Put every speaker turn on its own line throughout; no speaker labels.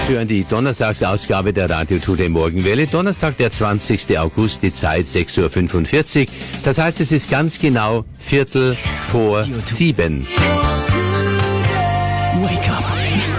Hören die Donnerstagsausgabe der Radio Today Morgenwelle. Donnerstag, der 20. August, die Zeit 6.45 Uhr. Das heißt, es ist ganz genau 6:45.
Wake up.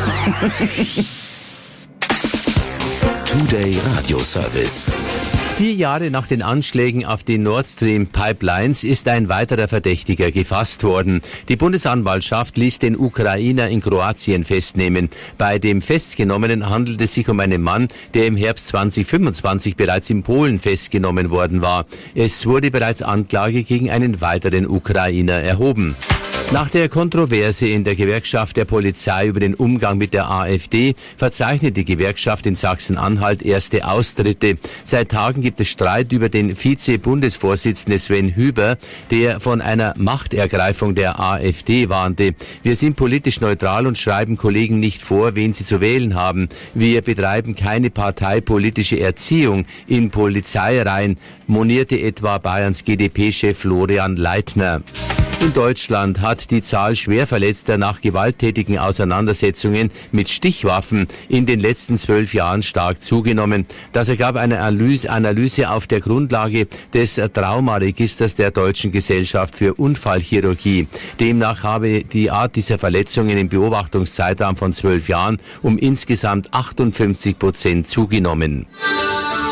Today Radio Service.
4 Jahre nach den Anschlägen auf die Nord Stream Pipelines ist ein weiterer Verdächtiger gefasst worden. Die Bundesanwaltschaft ließ den Ukrainer in Kroatien festnehmen. Bei dem Festgenommenen handelt es sich um einen Mann, der im Herbst 2025 bereits in Polen festgenommen worden war. Es wurde bereits Anklage gegen einen weiteren Ukrainer erhoben. Nach der Kontroverse in der Gewerkschaft der Polizei über den Umgang mit der AfD verzeichnet die Gewerkschaft in Sachsen-Anhalt erste Austritte. Seit Tagen gibt es Streit über den Vize-Bundesvorsitzenden Sven Hüber, der von einer Machtergreifung der AfD warnte. Wir sind politisch neutral und schreiben Kollegen nicht vor, wen sie zu wählen haben. Wir betreiben keine parteipolitische Erziehung in Polizeireihen, monierte etwa Bayerns GdP-Chef Florian Leitner. In Deutschland hat die Zahl Schwerverletzter nach gewalttätigen Auseinandersetzungen mit Stichwaffen in den letzten 12 Jahren stark zugenommen. Das ergab eine Analyse auf der Grundlage des Traumaregisters der Deutschen Gesellschaft für Unfallchirurgie. Demnach habe die Art dieser Verletzungen im Beobachtungszeitraum von 12 Jahren um insgesamt 58% zugenommen.